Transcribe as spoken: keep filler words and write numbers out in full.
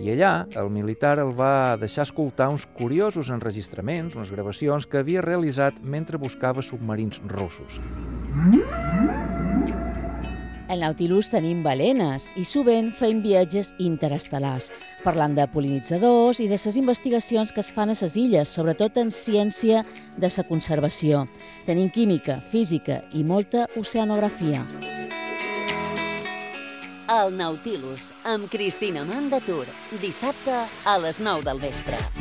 I allà el militar el va deixar escoltar uns curiosos enregistraments, unes gravacions que havia realitzat mentre buscava submarins russos. Al Nautilus tenim balenes i sovint fem viatges interestel·lars, parlant de pol·linitzadors i de les investigacions que es fan a les illes, sobretot en ciència de la conservació. Tenim química, física i molta oceanografia. El Nautilus, amb Cristina Mann de Tour, dissabte a les nou del vespre.